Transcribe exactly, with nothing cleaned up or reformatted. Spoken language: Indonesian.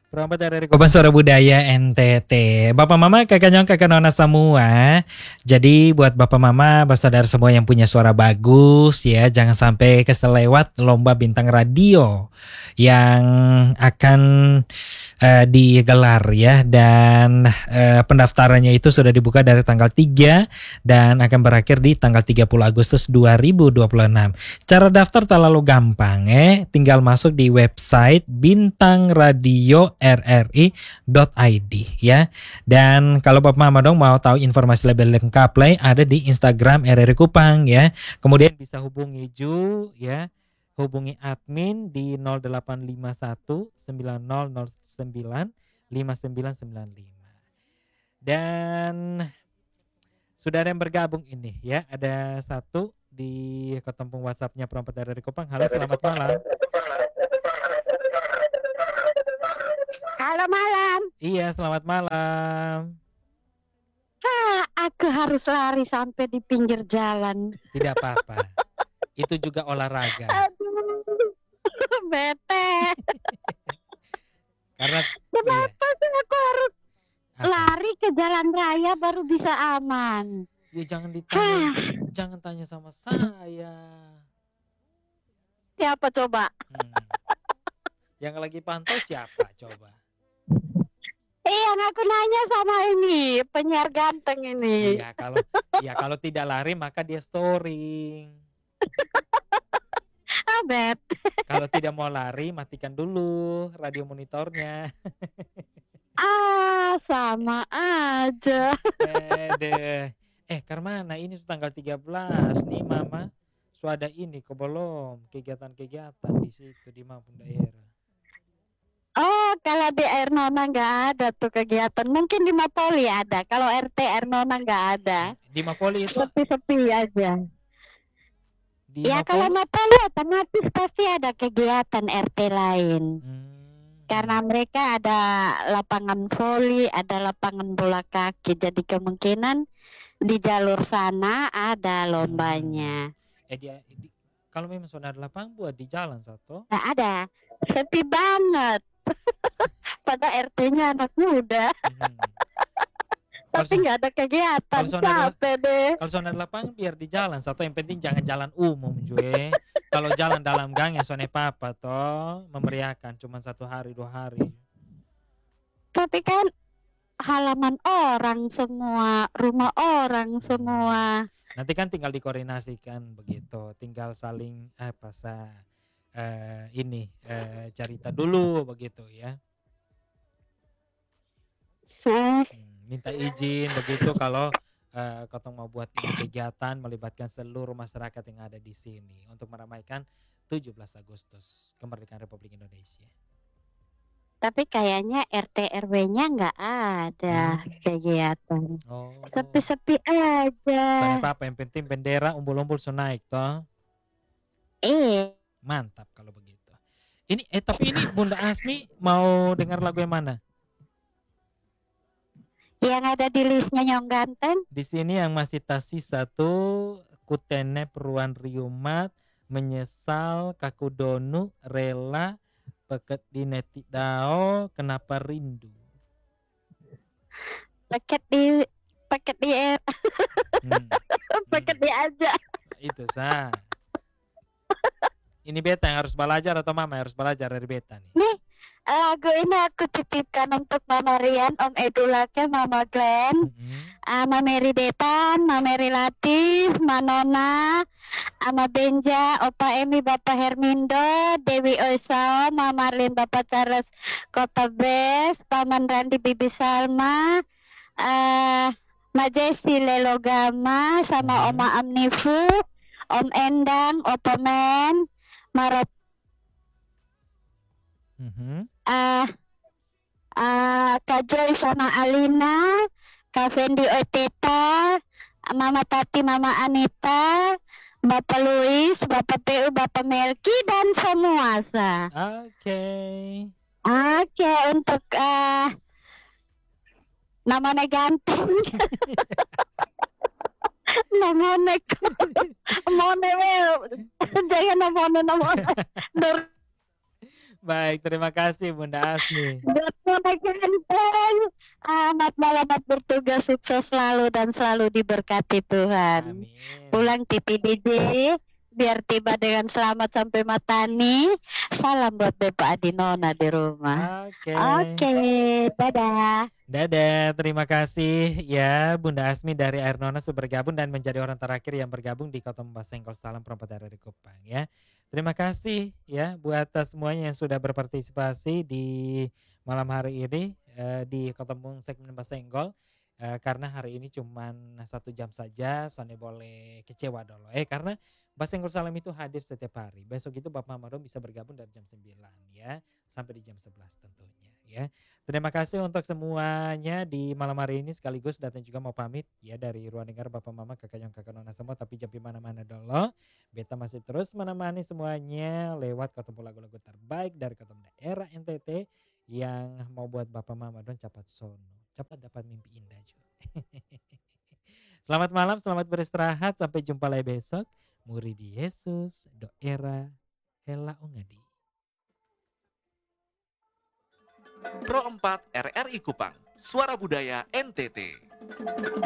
Perompat dari Koban Suara Budaya N T T. Bapak Mama, kakak nyong, kakak nona semua. Jadi buat Bapak Mama, saudara semua yang punya suara bagus ya, jangan sampai keselewat lomba bintang radio yang akan uh, digelar ya. Dan uh, pendaftarannya itu sudah dibuka dari tanggal tiga dan akan berakhir di tanggal tiga puluh Agustus dua ribu dua puluh enam. Cara daftar terlalu gampang eh, tinggal masuk di website bintang radio r r i dot i d ya. Dan kalau Bapak Mama dong mau tahu informasi lebih lengkap lagi ada di Instagram R R I Kupang ya. Kemudian bisa hubungi Ju ya. Hubungi admin di nol delapan lima satu sembilan nol nol sembilan lima sembilan sembilan lima. Dan sudah ada yang bergabung ini ya. Ada satu di ketempung WhatsApp-nya Perompat R R I Kupang. Halo, selamat malam. Halo malam. Iya, selamat malam. Ah, aku harus lari sampai di pinggir jalan. Tidak apa-apa. Itu juga olahraga. Aduh, bete. Karena kenapa iya. sih aku harus Apa? lari ke jalan raya baru bisa aman? Ya jangan ditanya, jangan tanya sama saya. Siapa coba? Hmm. Yang lagi pantau siapa coba? Iya, aku nanya sama ini penyiar ganteng ini. Iya, kalau ya kalau tidak lari maka dia storing. Abet. Kalau tidak mau lari matikan dulu radio monitornya. Ah, sama aja. Eh, eh Karmana ini tanggal tiga belas nih Mama. Suada ini kok belum kegiatan-kegiatan di situ di Mampung daerah. Oh, kalau di Air Nona nggak ada tuh kegiatan. Mungkin di Mapoli ada. Kalau R T Air Nona nggak ada. Di Mapoli itu sepi-sepi aja. Di ya Mapoli? Kalau Mapoli otomatis pasti ada kegiatan R T lain. Hmm. Karena mereka ada lapangan voli, ada lapangan bola kaki. Jadi kemungkinan di jalur sana ada lombanya. Hmm. Eh dia di, kalau memang sudah ada lapangan buat di jalan satu. Nah, ada. Sepi banget. Pada R T-nya anak muda. Hmm. Tapi nggak ada kegiatan. Capek deh. Kalau soal lapangan biar di jalan satu, yang penting jangan jalan umum cuy. Kalau jalan dalam gang ya soalnya papa toh memeriahkan cuma satu hari dua hari. Tapi kan halaman orang semua, rumah orang semua. Nanti kan tinggal dikoordinasikan begitu, tinggal saling apa sah uh, ini uh, cerita dulu begitu ya. Hmm, minta izin begitu kalau uh, Kotong mau buat ini kegiatan melibatkan seluruh masyarakat yang ada di sini untuk meramaikan tujuh belas Agustus kemerdekaan Republik Indonesia. Tapi kayaknya R T R W-nya nggak ada hmm. kegiatan. Oh. Sepi-sepi aja. Soalnya apa? Yang penting bendera umbul-umbul so naik toh. Eh. Mantap kalau begitu. Ini eh tapi ini Bunda Asmi mau dengar lagu yang mana? Yang ada di listnya Nyong Ganteng. Di sini yang masih tasi satu Kutene Peruan Riumat menyesal Kakudonu rela peket di neti dao kenapa rindu. Paket di paket di hmm. paket di aja. Itu sah. Ini beta yang harus belajar atau mama yang harus belajar dari beta nih? Nih, lagu ini aku titipkan untuk Mama Rian, Om Edulake, Mama Glenn, mm-hmm. Mama Mary Betan, Mama Mary Latif, Manona, Ama Benja, Opa Emi, Bapak Hermindo, Dewi Oisao, Mama Marlin, Bapak Charles Kota Bes, Paman Randi, Bibi Salma, uh, Majesi Lelogama, sama mm-hmm. Oma Amnifu, Om Endang, Opa Men, Marot mm-hmm. uh, uh, Kak Joy sama Alina, Kak Fendi Oteta, Mama Tati, Mama Anita, Bapak Luis, Bapak P U, Bapak Melki dan semua sa. Oke. Okay. Oke okay, untuk uh, namanya ganteng. Namanya mau newel jangan namanya namanya Baik, terima kasih Bunda Asmi. Buat Mama Ganteng, amat malamat bertugas sukses selalu dan selalu diberkati Tuhan. Amin. Pulang Titi D J, biar tiba dengan selamat sampai Matani. Salam buat Bapak Adinona di rumah. Oke. Oke, dadah. Dadah, terima kasih ya Bunda Asmi dari Air Nona sudah bergabung dan menjadi orang terakhir yang bergabung di Kota Mbasengkol Salam Perempuan dari Kupang ya. Terima kasih ya buat semuanya yang sudah berpartisipasi di malam hari ini eh, di Ketemu segmen Mbasengkol. Eh, karena hari ini cuma satu jam saja, soalnya boleh kecewa dulu. Eh karena Mbasengkol Salam itu hadir setiap hari. Besok itu Bapak Mado bisa bergabung dari jam sembilan ya sampai di jam sebelas tentunya ya. Terima kasih untuk semuanya di malam hari ini sekaligus datang juga mau pamit ya dari ruang dengar Bapak Mama kakak yang kakak nona semua tapi jangan mana-mana dulu. Beta masih terus menemani semuanya lewat ketemu lagu-lagu terbaik dari ketemu daerah N T T yang mau buat Bapak Mama don cepat sono. Cepat dapat mimpi indah juga. Selamat malam, selamat beristirahat. Sampai jumpa lagi besok. Murid Yesus, doera, hela ungadi. Pro empat R R I Kupang, Suara Budaya N T T.